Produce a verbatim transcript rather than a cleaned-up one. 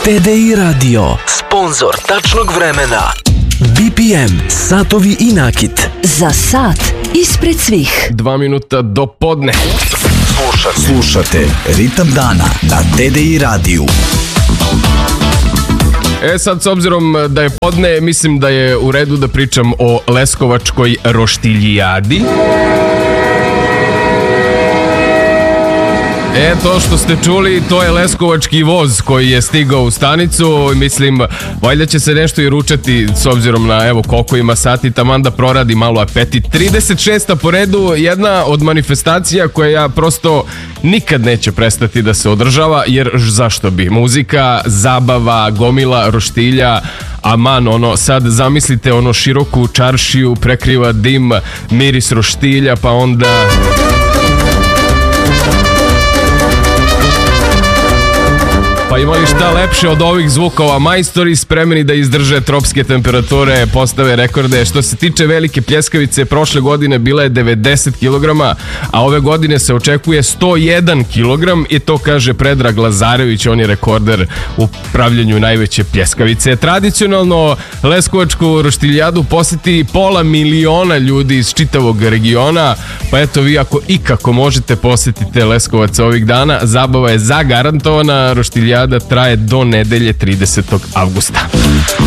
T D I Radio, sponzor tačnog vremena. B P M, satovi i nakit. Za sat ispred svih. Dva minuta do podne. Slušate, Slušate Ritam dana na T D I radiju. E sad, s obzirom da je podne, mislim da je u redu da pričam o leskovačkoj roštiljijadi. E, to što ste čuli, to je leskovački voz koji je stigao u stanicu. Mislim, valjda će se nešto i ručati s obzirom na, evo, koliko ima sati, taman da proradi malo apetit. trideset šesta po redu, jedna od manifestacija koja prosto nikad neće prestati da se održava, jer zašto bi? Muzika, zabava, gomila, roštilja, aman, ono, sad zamislite ono široku čaršiju, prekriva dim, miris roštilja, pa onda... Pa imali šta lepše od ovih zvukova. Majstori spremni da izdrže tropske temperature, postave rekorde. Što se tiče velike pljeskavice, prošle godine bila je devedeset kilograma, a ove godine se očekuje sto jedan kilogram i to kaže Predrag Lazarević, on je rekorder u pravljenju najveće pljeskavice. Tradicionalno leskovačku roštiljadu posjeti pola miliona ljudi iz čitavog regiona, pa eto vi ako ikako možete posjetite Leskovac ovih dana, zabava je zagarantovana, roštiljada traje do nedelje tridesetog avgusta.